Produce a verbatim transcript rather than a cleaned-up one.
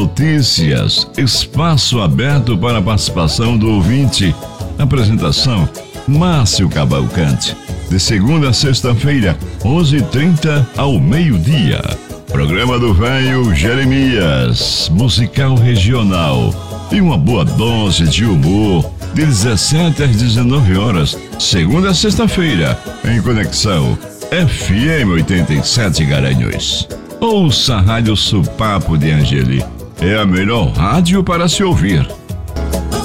notícias, espaço aberto para a participação do ouvinte. Apresentação: Márcio Cavalcante. De segunda a sexta-feira, onze e trinta ao meio-dia. Programa do Velho Jeremias, musical regional. E uma boa dose de humor, de dezessete às dezenove horas, segunda a sexta-feira, em Conexão F M oitenta e sete Garanhuns. Ouça a Rádio Supapo de Angeli. É a melhor rádio para se ouvir.